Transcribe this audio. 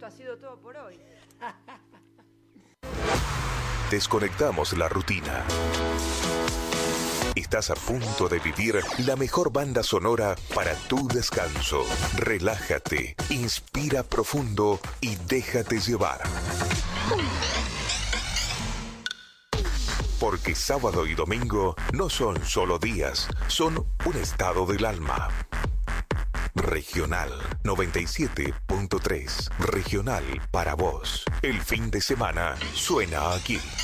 ha sido todo por hoy. Desconectamos la rutina. Estás a punto de vivir la mejor banda sonora para tu descanso. Relájate, inspira profundo y déjate llevar. Porque sábado y domingo no son solo días, son un estado del alma. Regional 97.3. Regional para vos. El fin de semana suena aquí.